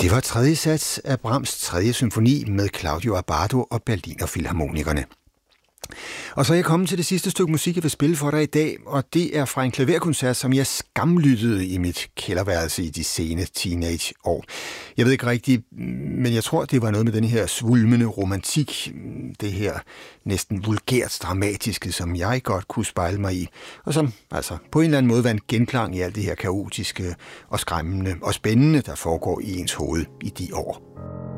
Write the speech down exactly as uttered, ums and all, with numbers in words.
Det var tredje sats af Brahms tredje symfoni med Claudio Abbado og Berliner Filharmonikerne. Og så er jeg kommet til det sidste stykke musik, jeg vil spille for dig i dag, og det er fra en klaverkoncert, som jeg skamlyttede i mit kælderværelse i de sene teenageår. Jeg ved ikke rigtigt, men jeg tror, det var noget med den her svulmende romantik, det her næsten vulgært dramatiske, som jeg godt kunne spejle mig i, og som altså på en eller anden måde var en genklang i alt det her kaotiske og skræmmende og spændende, der foregår i ens hoved i de år.